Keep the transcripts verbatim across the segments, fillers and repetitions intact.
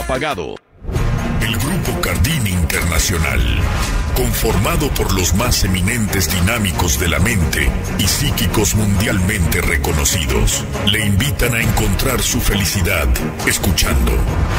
apagado. El Grupo Cardini Internacional, conformado por los más eminentes dinámicos de la mente y psíquicos mundialmente reconocidos, le invitan a encontrar su felicidad escuchando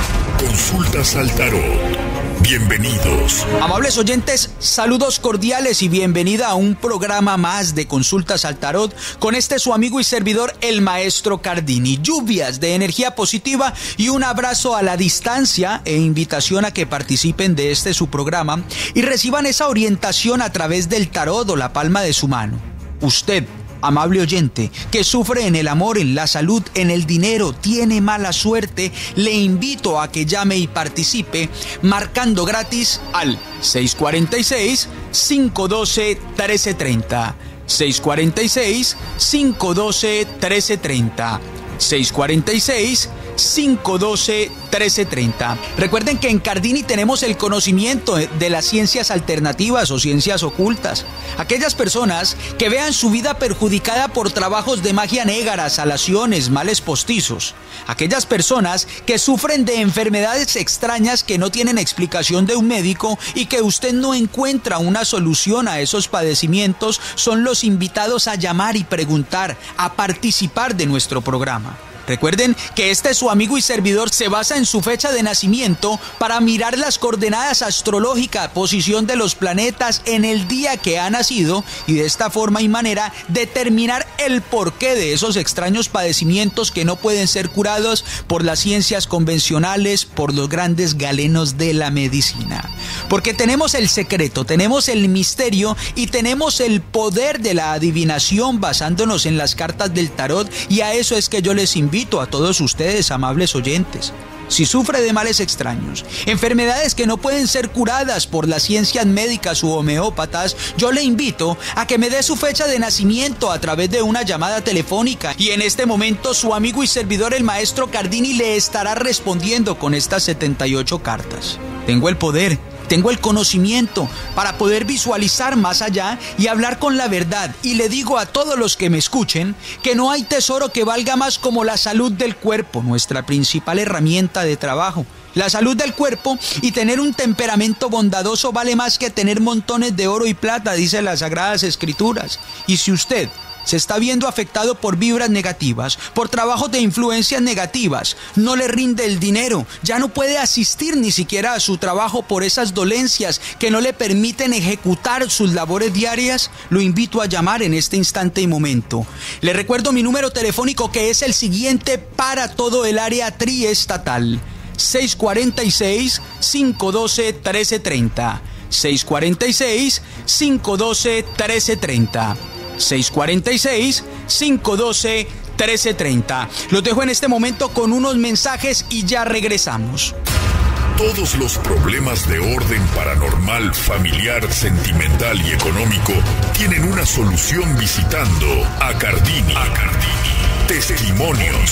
Consultas al Tarot. Bienvenidos. Amables oyentes, saludos cordiales y bienvenida a un programa más de Consultas al Tarot con este su amigo y servidor, el Maestro Cardini. Lluvias de energía positiva y un abrazo a la distancia e invitación a que participen de este su programa y reciban esa orientación a través del tarot o la palma de su mano. Usted, amable oyente, que sufre en el amor, en la salud, en el dinero, tiene mala suerte, le invito a que llame y participe marcando gratis al seis cuatro seis, cinco uno dos, uno tres tres cero. seis cuatro seis, cinco uno dos, uno tres tres cero. seis cuatro seis, cinco uno dos, uno tres tres cero. Recuerden que en Cardini tenemos el conocimiento de las ciencias alternativas o ciencias ocultas. Aquellas personas que vean su vida perjudicada por trabajos de magia negra, salaciones, males postizos. Aquellas personas que sufren de enfermedades extrañas que no tienen explicación de un médico y que usted no encuentra una solución a esos padecimientos, son los invitados a llamar y preguntar, a participar de nuestro programa. Recuerden que este su amigo y servidor se basa en su fecha de nacimiento para mirar las coordenadas astrológicas, posición de los planetas en el día que ha nacido y de esta forma y manera determinar el porqué de esos extraños padecimientos que no pueden ser curados por las ciencias convencionales, por los grandes galenos de la medicina. Porque tenemos el secreto, tenemos el misterio y tenemos el poder de la adivinación basándonos en las cartas del tarot, y a eso es que yo les invito Invito a todos ustedes, amables oyentes. Si sufre de males extraños, enfermedades que no pueden ser curadas por las ciencias médicas u homeópatas, yo le invito a que me dé su fecha de nacimiento a través de una llamada telefónica y en este momento su amigo y servidor, el Maestro Cardini, le estará respondiendo con estas setenta y ocho cartas. Tengo el poder, tengo el conocimiento para poder visualizar más allá y hablar con la verdad. Y le digo a todos los que me escuchen que no hay tesoro que valga más como la salud del cuerpo, nuestra principal herramienta de trabajo. La salud del cuerpo y tener un temperamento bondadoso vale más que tener montones de oro y plata, dicen las Sagradas Escrituras. Y si usted se está viendo afectado por vibras negativas, por trabajos de influencias negativas, no le rinde el dinero, ya no puede asistir ni siquiera a su trabajo por esas dolencias que no le permiten ejecutar sus labores diarias, lo invito a llamar en este instante y momento. Le recuerdo mi número telefónico, que es el siguiente para todo el área triestatal: seis cuatro seis, cinco uno dos, uno tres tres cero. seis cuatro seis, cinco uno dos, uno tres tres cero. seis cuatro seis, cinco uno dos, uno tres tres cero. Los dejo en este momento con unos mensajes y ya regresamos. Todos los problemas de orden paranormal, familiar, sentimental y económico tienen una solución visitando a Cardini. A Cardini. Testimonios.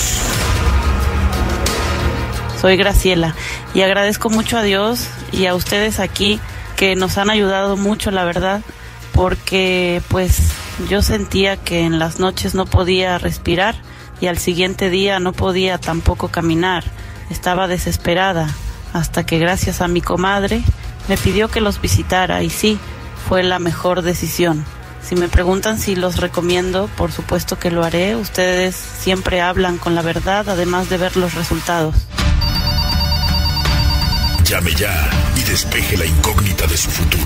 Soy Graciela y agradezco mucho a Dios y a ustedes aquí que nos han ayudado mucho, la verdad, porque pues yo sentía que en las noches no podía respirar y al siguiente día no podía tampoco caminar. Estaba desesperada hasta que, gracias a mi comadre, me pidió que los visitara y sí, fue la mejor decisión. Si me preguntan si los recomiendo, por supuesto que lo haré. Ustedes siempre hablan con la verdad, además de ver los resultados. Llame ya y despeje la incógnita de su futuro.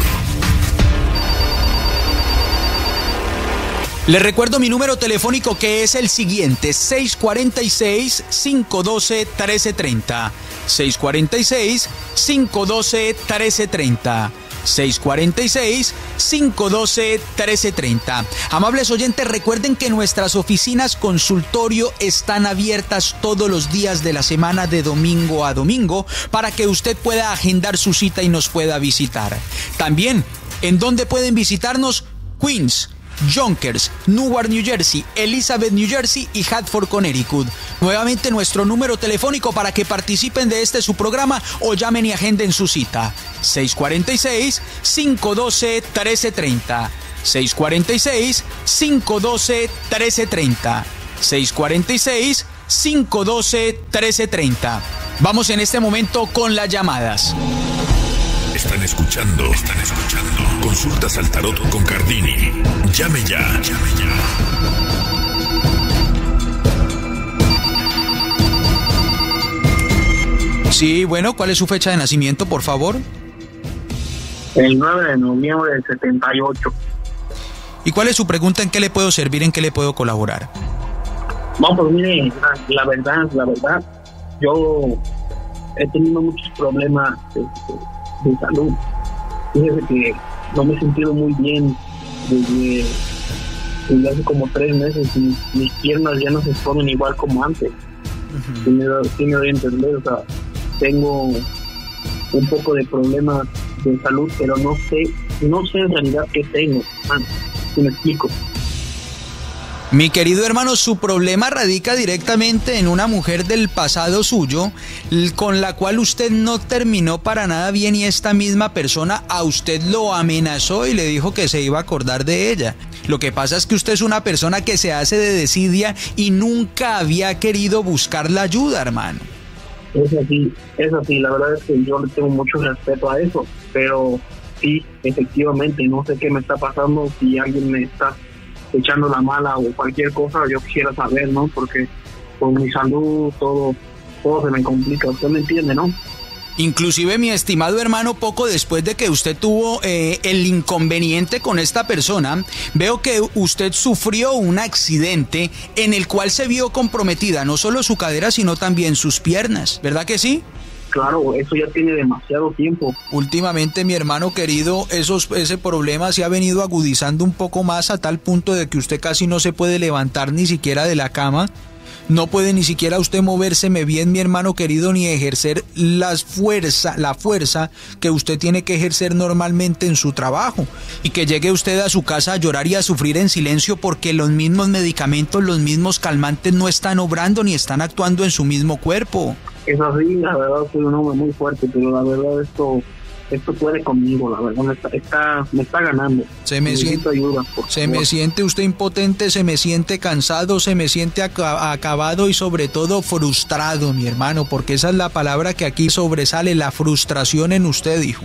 Les recuerdo mi número telefónico, que es el siguiente: seis cuatro seis, cinco uno dos, uno tres tres cero. seis cuatro seis, cinco uno dos, uno tres tres cero. seis cuatro seis, cinco uno dos, uno tres tres cero. Amables oyentes, recuerden que nuestras oficinas consultorio están abiertas todos los días de la semana, de domingo a domingo, para que usted pueda agendar su cita y nos pueda visitar. También, ¿en dónde pueden visitarnos? Queens, Yonkers, Newark, New Jersey, Elizabeth, New Jersey y Hartford, Connecticut. Nuevamente nuestro número telefónico para que participen de este su programa o llamen y agenden su cita: seis cuatro seis, cinco uno dos, uno tres tres cero. seis cuatro seis, cinco uno dos, uno tres tres cero. seis cuatro seis, cinco uno dos, uno tres tres cero. Vamos en este momento con las llamadas. Están escuchando, están escuchando. Consultas al tarot con Cardini. Llame ya, llame ya. Sí, bueno, ¿cuál es su fecha de nacimiento, por favor? El nueve de noviembre del setenta y ocho. ¿Y cuál es su pregunta? ¿En qué le puedo servir? ¿En qué le puedo colaborar? Bueno, pues mire, la, la verdad, la verdad, yo he tenido muchos problemas de, de, de salud. Fíjese que no me he sentido muy bien desde, desde hace como tres meses y mis piernas ya no se ponen igual como antes. Uh-huh. Si me, si me doy a entender, o sea, tengo un poco de problemas de salud, pero no sé, no sé en realidad qué tengo. Ah, si me explico. Mi querido hermano, su problema radica directamente en una mujer del pasado suyo, con la cual usted no terminó para nada bien, y esta misma persona a usted lo amenazó y le dijo que se iba a acordar de ella. Lo que pasa es que usted es una persona que se hace de desidia y nunca había querido buscar la ayuda, hermano. Es así, es así, la verdad es que yo le tengo mucho respeto a eso, pero sí, efectivamente, no sé qué me está pasando, si alguien me está echando la mala o cualquier cosa, yo quisiera saber, ¿no? Porque con mi salud todo, todo se me complica, usted me entiende, ¿no? Inclusive, mi estimado hermano, poco después de que usted tuvo eh, el inconveniente con esta persona, veo que usted sufrió un accidente en el cual se vio comprometida no solo su cadera, sino también sus piernas, ¿verdad que sí? Claro, eso ya tiene demasiado tiempo. Últimamente, mi hermano querido, esos, ese problema se ha venido agudizando un poco más, a tal punto de que usted casi no se puede levantar ni siquiera de la cama. No puede ni siquiera usted movérseme bien, mi hermano querido, ni ejercer las fuerza, la fuerza que usted tiene que ejercer normalmente en su trabajo. Y que llegue usted a su casa a llorar y a sufrir en silencio porque los mismos medicamentos, los mismos calmantes no están obrando ni están actuando en su mismo cuerpo. Es así, la verdad soy un hombre muy fuerte, pero la verdad esto... Esto puede conmigo, la verdad, me está, está, me está ganando. Se me siente, ayuda, se me siente usted impotente, se me siente cansado, se me siente aca- acabado y sobre todo frustrado, mi hermano, porque esa es la palabra que aquí sobresale, la frustración en usted, hijo.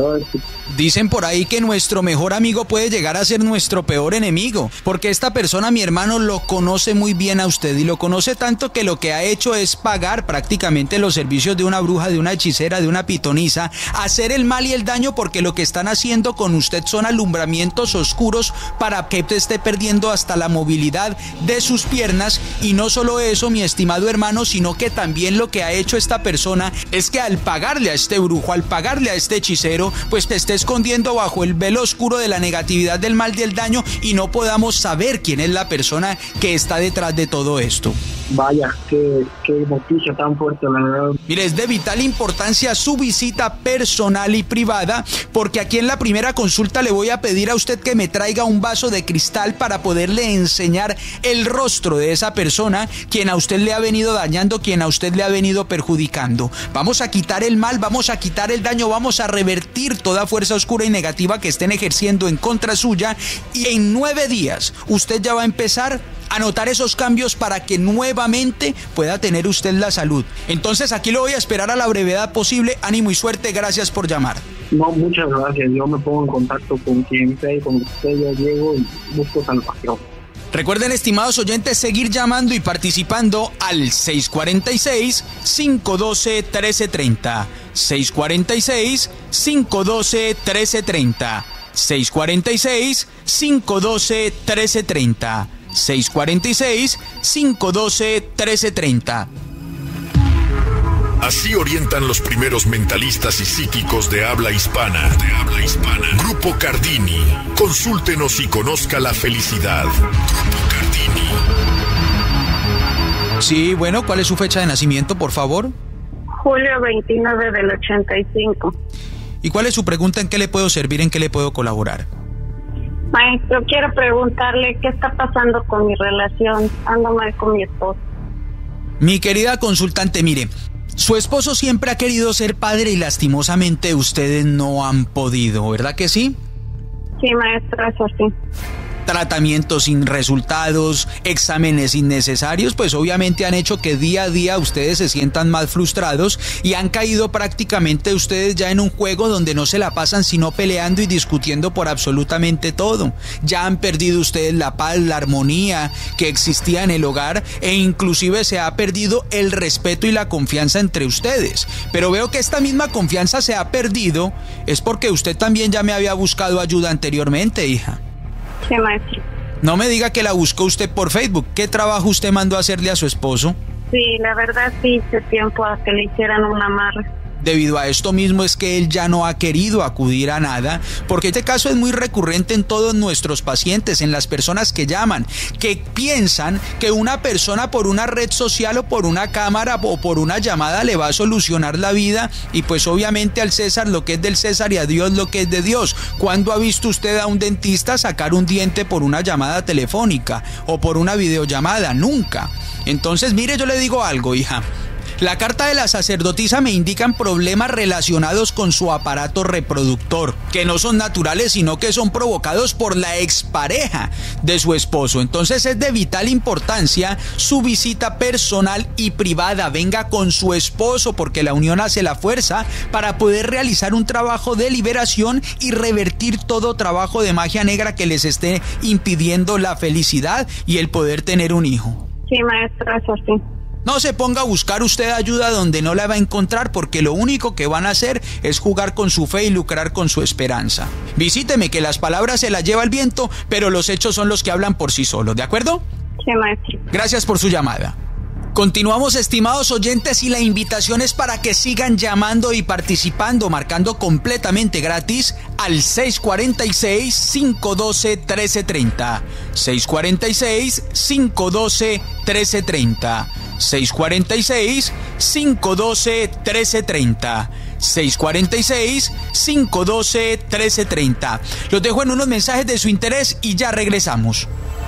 Dicen por ahí que nuestro mejor amigo puede llegar a ser nuestro peor enemigo, porque esta persona, mi hermano, lo conoce muy bien a usted y lo conoce tanto que lo que ha hecho es pagar prácticamente los servicios de una bruja, de una hechicera, de una pitonisa, hacer el mal y el daño, porque lo que están haciendo con usted son alumbramientos oscuros para que usted esté perdiendo hasta la movilidad de sus piernas. Y no solo eso, mi estimado hermano, sino que también lo que ha hecho esta persona es que al pagarle a este brujo, al pagarle a este hechicero, pues te esté escondiendo bajo el velo oscuro de la negatividad, del mal, del daño, y no podamos saber quién es la persona que está detrás de todo esto. Vaya, qué, qué noticia tan fuerte, la verdad. Mire, es de vital importancia su visita personal y privada, porque aquí en la primera consulta le voy a pedir a usted que me traiga un vaso de cristal para poderle enseñar el rostro de esa persona, quien a usted le ha venido dañando, quien a usted le ha venido perjudicando. Vamos a quitar el mal, vamos a quitar el daño, vamos a revertir toda fuerza oscura y negativa que estén ejerciendo en contra suya, y en nueve días usted ya va a empezar a notar esos cambios para que nuevamente pueda tener usted la salud. Entonces aquí lo voy a esperar a la brevedad posible. Ánimo y suerte, gracias por llamar. No, muchas gracias, yo me pongo en contacto con quien sea y con usted, yo llego y busco salvación. Recuerden, estimados oyentes, seguir llamando y participando al seis cuatro seis, cinco uno dos, uno tres tres cero. seis cuatro seis, cinco uno dos, uno tres tres cero. seis cuatro seis, cinco uno dos, uno tres tres cero. seis cuatro seis, cinco uno dos, uno tres tres cero. Así orientan los primeros mentalistas y psíquicos de habla hispana. De habla hispana. Grupo Cardini. Consúltenos y conozca la felicidad. Grupo Cardini. Sí, bueno, ¿cuál es su fecha de nacimiento, por favor? Julio veintinueve del ochenta y cinco. ¿Y cuál es su pregunta? ¿En qué le puedo servir? ¿En qué le puedo colaborar? Maestro, quiero preguntarle qué está pasando con mi relación. Ando mal con mi esposo. Mi querida consultante, mire, su esposo siempre ha querido ser padre y lastimosamente ustedes no han podido, ¿verdad que sí? Sí, maestro, eso sí. tratamientos sin resultados, exámenes innecesarios, pues obviamente han hecho que día a día ustedes se sientan más frustrados y han caído prácticamente ustedes ya en un juego donde no se la pasan sino peleando y discutiendo por absolutamente todo. Ya han perdido ustedes la paz, la armonía que existía en el hogar e inclusive se ha perdido el respeto y la confianza entre ustedes. Pero veo que esta misma confianza se ha perdido es porque usted también ya me había buscado ayuda anteriormente, hija. Sí, maestro. No me diga que la buscó usted por Facebook. ¿Qué trabajo usted mandó a hacerle a su esposo? Sí, la verdad sí hice tiempo a que le hicieran un amarre. Debido a esto mismo es que él ya no ha querido acudir a nada, porque este caso es muy recurrente en todos nuestros pacientes, en las personas que llaman, que piensan que una persona por una red social o por una cámara o por una llamada le va a solucionar la vida y pues obviamente al César lo que es del César y a Dios lo que es de Dios. ¿Cuándo ha visto usted a un dentista sacar un diente por una llamada telefónica o por una videollamada? Nunca. Entonces, mire, yo le digo algo, hija. La carta de la sacerdotisa me indican problemas relacionados con su aparato reproductor, que no son naturales, sino que son provocados por la expareja de su esposo. Entonces es de vital importancia su visita personal y privada. Venga con su esposo, porque la unión hace la fuerza, para poder realizar un trabajo de liberación y revertir todo trabajo de magia negra que les esté impidiendo la felicidad y el poder tener un hijo. Sí, maestra, eso sí. No se ponga a buscar usted ayuda donde no la va a encontrar, porque lo único que van a hacer es jugar con su fe y lucrar con su esperanza. Visíteme, que las palabras se las lleva el viento, pero los hechos son los que hablan por sí solos, ¿de acuerdo? Sí, maestro. Gracias por su llamada. Continuamos, estimados oyentes, y la invitación es para que sigan llamando y participando, marcando completamente gratis al seis cuatro seis, cinco uno dos, uno tres tres cero. seis cuatro seis, cinco uno dos, uno tres tres cero. seis cuatro seis, cinco uno dos, uno tres tres cero. seis cuatro seis, cinco uno dos, uno tres tres cero. Los dejo en unos mensajes de su interés y ya regresamos.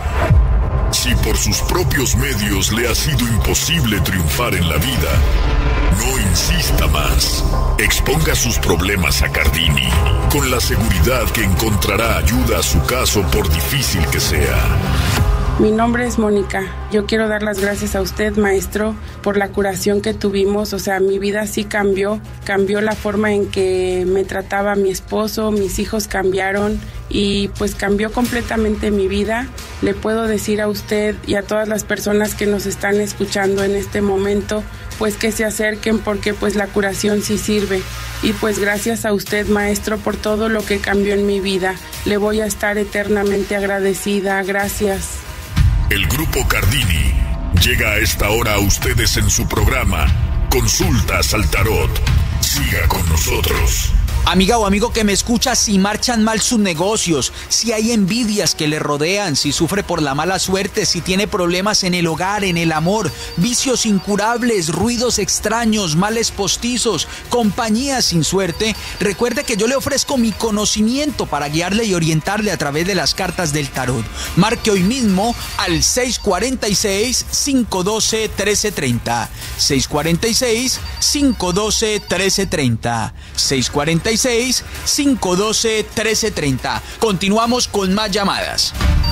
Si por sus propios medios le ha sido imposible triunfar en la vida, no insista más. Exponga sus problemas a Cardini, con la seguridad que encontrará ayuda a su caso por difícil que sea. Mi nombre es Mónica. Yo quiero dar las gracias a usted, maestro, por la curación que tuvimos. O sea, mi vida sí cambió. Cambió la forma en que me trataba mi esposo, mis hijos cambiaron y pues cambió completamente mi vida. Le puedo decir a usted y a todas las personas que nos están escuchando en este momento, pues que se acerquen, porque pues la curación sí sirve. Y pues gracias a usted, maestro, por todo lo que cambió en mi vida. Le voy a estar eternamente agradecida. Gracias. El Grupo Cardini llega a esta hora a ustedes en su programa Consultas al Tarot. Siga con nosotros. Amiga o amigo que me escucha, si marchan mal sus negocios, si hay envidias que le rodean, si sufre por la mala suerte, si tiene problemas en el hogar, en el amor, vicios incurables, ruidos extraños, males postizos, compañías sin suerte, recuerde que yo le ofrezco mi conocimiento para guiarle y orientarle a través de las cartas del tarot. Marque hoy mismo al seis cuatro seis, cinco uno dos, uno tres tres cero. seis cuatro seis, cinco uno dos, uno tres tres cero. seis cuatro seis, cinco uno dos, uno tres tres cero. Continuamos con más llamadas.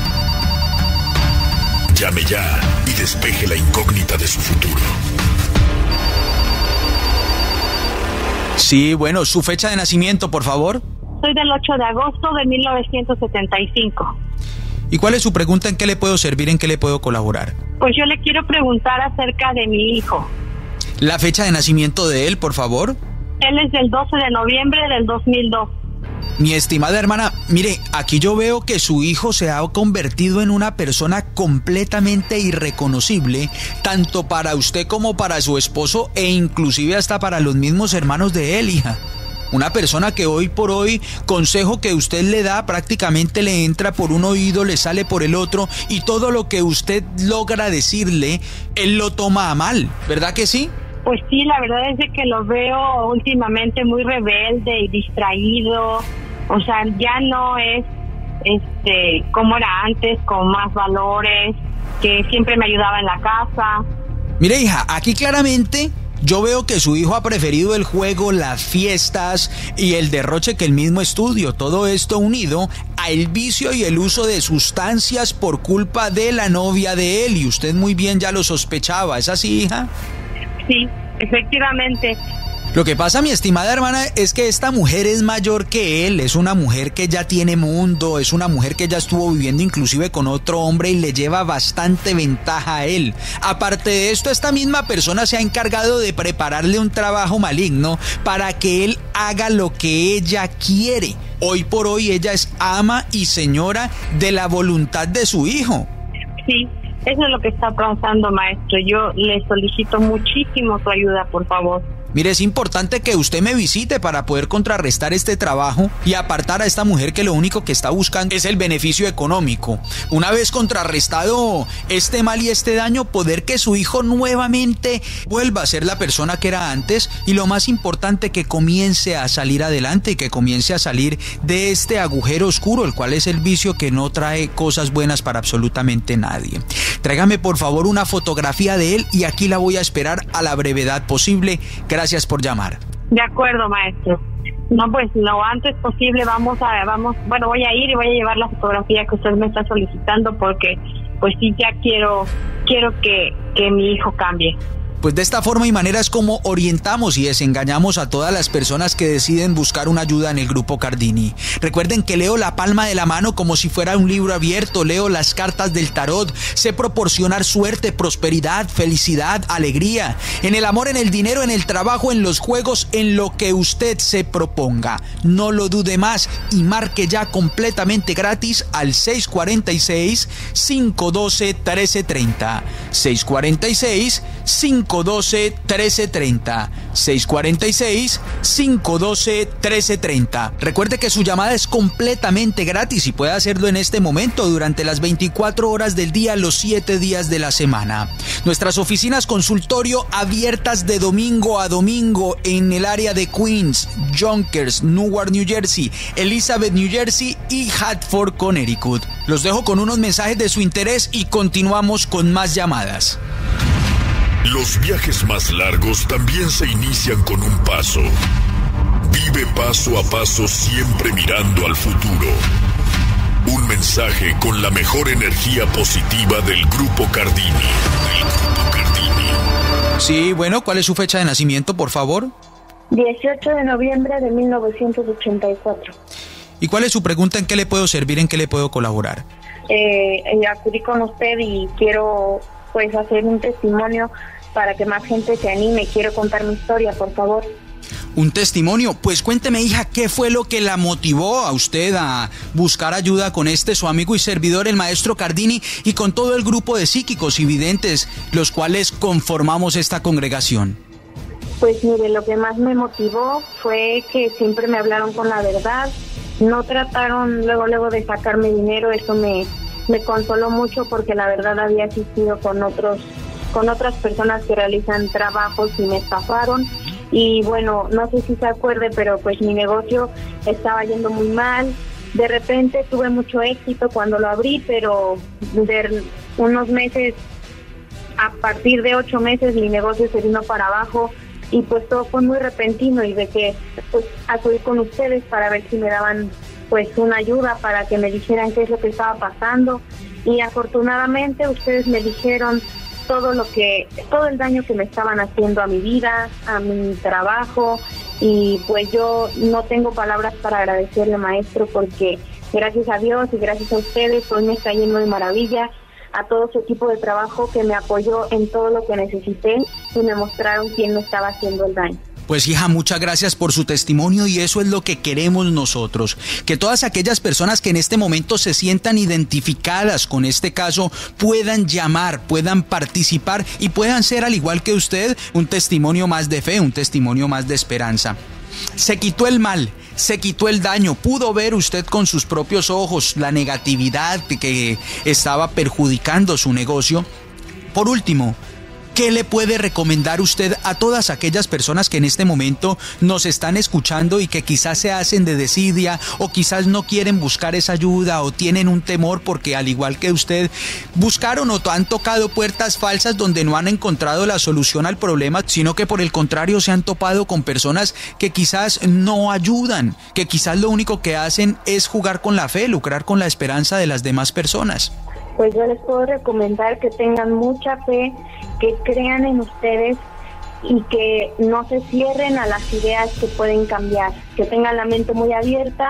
Llame ya y despeje la incógnita de su futuro. Sí, bueno, su fecha de nacimiento, por favor. Soy del ocho de agosto de mil novecientos setenta y cinco. ¿Y cuál es su pregunta? ¿En qué le puedo servir? ¿En qué le puedo colaborar? Pues yo le quiero preguntar acerca de mi hijo. La fecha de nacimiento de él, por favor. Él es del doce de noviembre del dos mil dos. Mi estimada hermana, mire, aquí yo veo que su hijo se ha convertido en una persona completamente irreconocible, tanto para usted como para su esposo e inclusive hasta para los mismos hermanos de él, hija. Una persona que hoy por hoy, consejo que usted le da, prácticamente le entra por un oído, le sale por el otro, y todo lo que usted logra decirle, él lo toma a mal, ¿verdad que sí? Pues sí, la verdad es de que lo veo últimamente muy rebelde y distraído. O sea, ya no es este como era antes, con más valores, que siempre me ayudaba en la casa. Mire, hija, aquí claramente Yo veo que su hijo ha preferido el juego, las fiestas y el derroche que el mismo estudio. Todo esto unido al vicio y el uso de sustancias por culpa de la novia de él. Y usted muy bien ya lo sospechaba. ¿Es así, hija? Sí, efectivamente. Lo que pasa, mi estimada hermana, es que esta mujer es mayor que él, es una mujer que ya tiene mundo, es una mujer que ya estuvo viviendo inclusive con otro hombre y le lleva bastante ventaja a él. Aparte de esto, esta misma persona se ha encargado de prepararle un trabajo maligno para que él haga lo que ella quiere. Hoy por hoy ella es ama y señora de la voluntad de su hijo. Sí, eso es lo que está pasando, maestro. Yo le solicito muchísimo su ayuda, por favor. Mire, es importante que usted me visite para poder contrarrestar este trabajo y apartar a esta mujer que lo único que está buscando es el beneficio económico. Una vez contrarrestado este mal y este daño, poder que su hijo nuevamente vuelva a ser la persona que era antes y lo más importante, que comience a salir adelante y que comience a salir de este agujero oscuro, el cual es el vicio que no trae cosas buenas para absolutamente nadie. Tráigame por favor una fotografía de él y aquí la voy a esperar a la brevedad posible. Gracias por llamar. De acuerdo, maestro. No, pues lo antes posible vamos a, vamos, bueno, voy a ir y voy a llevar la fotografía que usted me está solicitando porque, pues sí, ya quiero, quiero que, que mi hijo cambie. Pues de esta forma y manera es como orientamos y desengañamos a todas las personas que deciden buscar una ayuda en el Grupo Cardini. Recuerden que leo la palma de la mano como si fuera un libro abierto, leo las cartas del tarot, sé proporcionar suerte, prosperidad, felicidad, alegría, en el amor, en el dinero, en el trabajo, en los juegos, en lo que usted se proponga. No lo dude más y marque ya completamente gratis al seis cuatro seis, cinco uno dos, uno tres tres cero. seis cuatro seis, cinco uno dos, uno tres tres cero. seis cuatro seis, cinco uno dos, uno tres tres cero. Recuerde que su llamada es completamente gratis y puede hacerlo en este momento durante las veinticuatro horas del día, los siete días de la semana. Nuestras oficinas consultorio abiertas de domingo a domingo en el área de Queens, Yonkers, Newark, New Jersey, Elizabeth, New Jersey y Hartford, Connecticut. Los dejo con unos mensajes de su interés y continuamos con más llamadas. Los viajes más largos también se inician con un paso. Vive paso a paso siempre mirando al futuro. Un mensaje con la mejor energía positiva del Grupo Cardini. Del Grupo Cardini. Sí, bueno, ¿cuál es su fecha de nacimiento, por favor? dieciocho de noviembre de mil novecientos ochenta y cuatro. ¿Y cuál es su pregunta? ¿En qué le puedo servir? ¿En qué le puedo colaborar? Eh, eh, acudí con usted y quiero pues hacer un testimonio para que más gente se anime. Quiero contar mi historia, por favor. ¿Un testimonio? Pues cuénteme, hija, ¿qué fue lo que la motivó a usted a buscar ayuda con este su amigo y servidor, el maestro Cardini, y con todo el grupo de psíquicos y videntes, los cuales conformamos esta congregación? Pues mire, lo que más me motivó fue que siempre me hablaron con la verdad, no trataron luego luego de sacarme dinero. Eso me, me consoló mucho porque la verdad había asistido con otros con otras personas que realizan trabajos y me estafaron. Y bueno, no sé si se acuerde, pero pues mi negocio estaba yendo muy mal. De repente tuve mucho éxito cuando lo abrí, pero de unos meses, a partir de ocho meses, mi negocio se vino para abajo y pues todo fue muy repentino. Y de que pues acudí con ustedes para ver si me daban pues una ayuda, para que me dijeran qué es lo que estaba pasando. Y afortunadamente ustedes me dijeron todo lo que, todo el daño que me estaban haciendo a mi vida, a mi trabajo, y pues yo no tengo palabras para agradecerle, maestro, porque gracias a Dios y gracias a ustedes hoy me está yendo de maravilla, a todo su equipo de trabajo que me apoyó en todo lo que necesité y me mostraron quién me estaba haciendo el daño. Pues hija, muchas gracias por su testimonio y eso es lo que queremos nosotros, que todas aquellas personas que en este momento se sientan identificadas con este caso puedan llamar, puedan participar y puedan ser, al igual que usted, un testimonio más de fe, un testimonio más de esperanza. Se quitó el mal, se quitó el daño, pudo ver usted con sus propios ojos la negatividad que estaba perjudicando su negocio. Por último, ¿qué le puede recomendar usted a todas aquellas personas que en este momento nos están escuchando y que quizás se hacen de desidia o quizás no quieren buscar esa ayuda o tienen un temor porque al igual que usted buscaron o han tocado puertas falsas donde no han encontrado la solución al problema, sino que por el contrario se han topado con personas que quizás no ayudan, que quizás lo único que hacen es jugar con la fe, lucrar con la esperanza de las demás personas? Pues yo les puedo recomendar que tengan mucha fe, que crean en ustedes y que no se cierren a las ideas que pueden cambiar, que tengan la mente muy abierta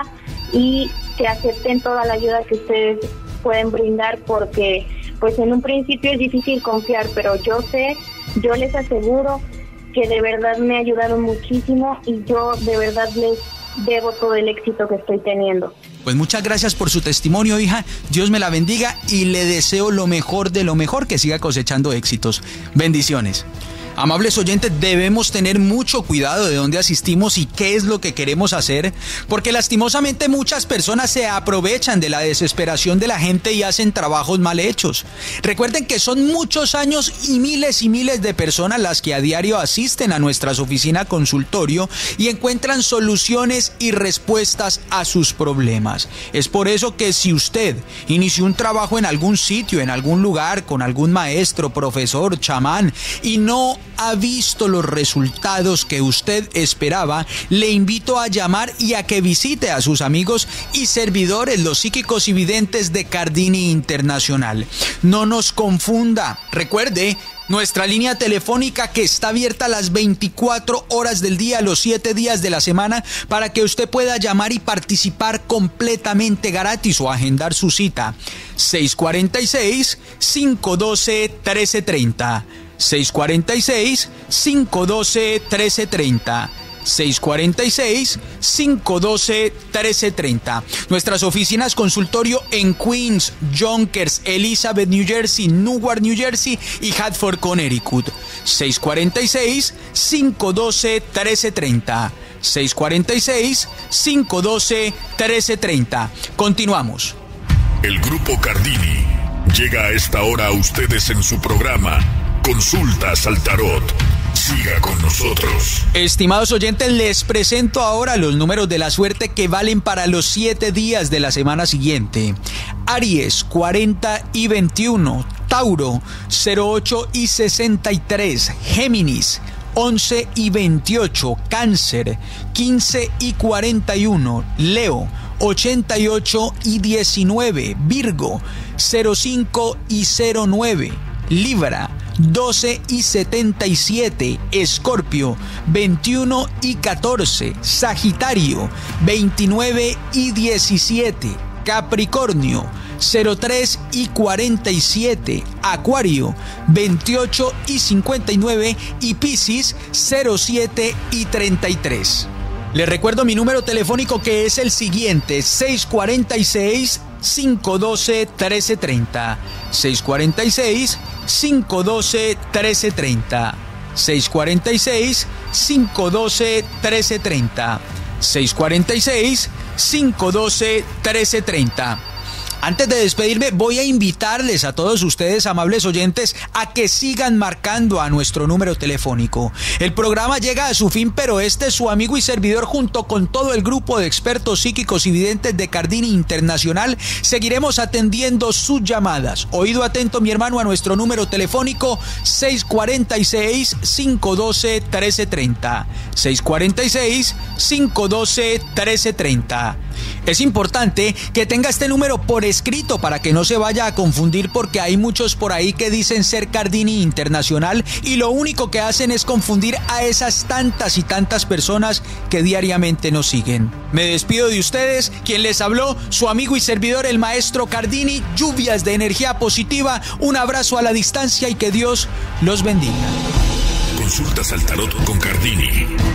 y que acepten toda la ayuda que ustedes pueden brindar, porque pues en un principio es difícil confiar, pero yo sé, yo les aseguro que de verdad me ayudaron muchísimo y yo de verdad les debo todo el éxito que estoy teniendo. Pues muchas gracias por su testimonio, hija. Dios me la bendiga y le deseo lo mejor de lo mejor, que siga cosechando éxitos. Bendiciones. Amables oyentes, debemos tener mucho cuidado de dónde asistimos y qué es lo que queremos hacer, porque lastimosamente muchas personas se aprovechan de la desesperación de la gente y hacen trabajos mal hechos. Recuerden que son muchos años y miles y miles de personas las que a diario asisten a nuestras oficinas consultorio y encuentran soluciones y respuestas a sus problemas. Es por eso que si usted inició un trabajo en algún sitio, en algún lugar, con algún maestro, profesor, chamán, y no ha visto los resultados que usted esperaba, le invito a llamar y a que visite a sus amigos y servidores, los psíquicos y videntes de Cardini Internacional. No nos confunda. Recuerde, nuestra línea telefónica que está abierta las veinticuatro horas del día, los siete días de la semana, para que usted pueda llamar y participar completamente gratis o agendar su cita. seis cuatro seis, cinco uno dos, uno tres tres cero. seis cuatro seis, cinco uno dos, uno tres tres cero. seis cuatro seis, cinco uno dos, uno tres tres cero. Nuestras oficinas consultorio en Queens, Yonkers, Elizabeth, New Jersey, Newark, New Jersey y Hartford, Connecticut. seis cuatro seis, cinco uno dos, uno tres tres cero. seis cuatro seis, cinco uno dos, uno tres tres cero. Continuamos. El Grupo Cardini llega a esta hora a ustedes en su programa Consultas al Tarot. Siga con nosotros. Estimados oyentes, les presento ahora los números de la suerte que valen para los siete días de la semana siguiente. Aries, cuarenta y veintiuno. Tauro, cero ocho y sesenta y tres. Géminis, once y veintiocho. Cáncer, quince y cuarenta y uno. Leo, ochenta y ocho y diecinueve. Virgo, cero cinco y cero nueve. Libra, doce y setenta y siete. Escorpio, veintiuno y catorce. Sagitario, veintinueve y diecisiete. Capricornio, cero tres y cuarenta y siete. Acuario, veintiocho y cincuenta y nueve. Y Piscis, cero siete y treinta y tres. Les recuerdo mi número telefónico, que es el siguiente: seis cuatro seis, cinco uno dos, uno tres tres cero. seis cuatro seis, cinco uno dos, uno tres tres cero. seis cuatro seis, cinco uno dos, uno tres tres cero. seis cuatro seis, cinco uno dos, uno tres tres cero. Antes de despedirme, voy a invitarles a todos ustedes, amables oyentes, a que sigan marcando a nuestro número telefónico. El programa llega a su fin, pero este es su amigo y servidor, junto con todo el grupo de expertos psíquicos y videntes de Cardini Internacional, seguiremos atendiendo sus llamadas. Oído atento, mi hermano, a nuestro número telefónico seis cuatro seis, cinco uno dos, uno tres tres cero. seis cuatro seis, cinco uno dos, uno tres tres cero. Es importante que tenga este número por escrito para que no se vaya a confundir, porque hay muchos por ahí que dicen ser Cardini Internacional y lo único que hacen es confundir a esas tantas y tantas personas que diariamente nos siguen. Me despido de ustedes, quien les habló, su amigo y servidor, el maestro Cardini. Lluvias de energía positiva, un abrazo a la distancia y que Dios los bendiga. Consultas al Tarot con Cardini.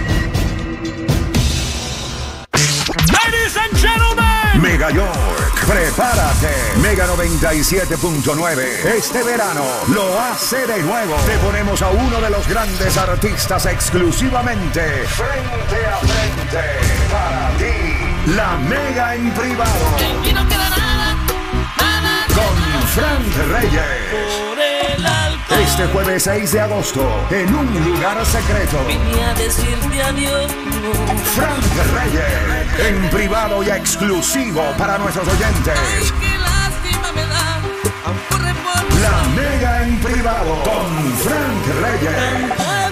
Ladies and gentlemen, Mega York, prepárate. Mega noventa y siete punto nueve. Este verano lo hace de nuevo. Te ponemos a uno de los grandes artistas exclusivamente frente a frente. Para ti, la Mega en privado. y no queda nada, nada, Con Frank Reyes. por el alcohol. Este jueves seis de agosto, en un lugar secreto. Vine a decirte adiós. Frank Reyes, en privado y exclusivo para nuestros oyentes. Ay, qué lástima me da. Aún corre por La Mega en privado con Frank Reyes.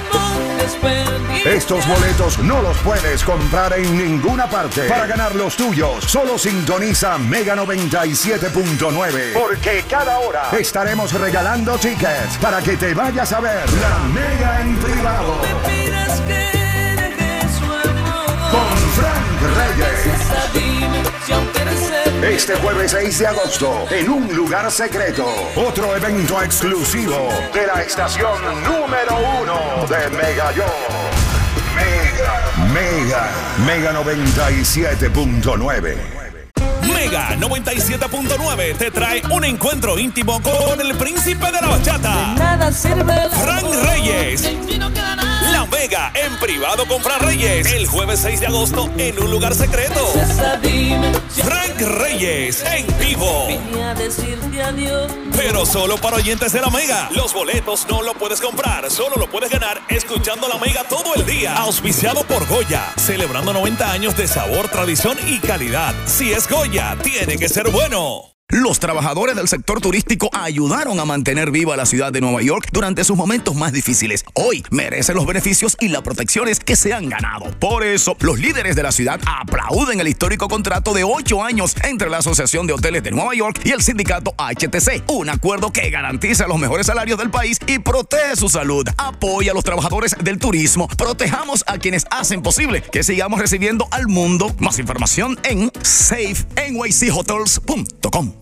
Estos boletos no los puedes comprar en ninguna parte. Para ganar los tuyos, solo sintoniza Mega noventa y siete punto nueve. Porque cada hora estaremos regalando tickets para que te vayas a ver La Mega en privado. Me pidas que dejes su amor. Con Frank Reyes. Dime si aún quieres ser. Este jueves seis de agosto, en un lugar secreto. Otro evento exclusivo de la estación número uno de Mega Yo. Mega, Mega, Mega noventa y siete punto nueve. Mega noventa y siete punto nueve te trae un encuentro íntimo con el príncipe de la bachata, Nada sirve. Frank Reyes. La Mega en privado con Frank Reyes el jueves seis de agosto en un lugar secreto. Frank Reyes en vivo. Vine a decirte adiós. Pero solo para oyentes de la Mega. Los boletos no lo puedes comprar, solo lo puedes ganar escuchando la Mega todo el día. Auspiciado por Goya, celebrando noventa años de sabor, tradición y calidad. Si es Goya, tiene que ser bueno. Los trabajadores del sector turístico ayudaron a mantener viva la ciudad de Nueva York durante sus momentos más difíciles. Hoy merecen los beneficios y las protecciones que se han ganado. Por eso, los líderes de la ciudad aplauden el histórico contrato de ocho años entre la Asociación de Hoteles de Nueva York y el sindicato H T C. Un acuerdo que garantiza los mejores salarios del país y protege su salud. Apoya a los trabajadores del turismo. Protejamos a quienes hacen posible que sigamos recibiendo al mundo. Más información en safe n y c hotels punto com.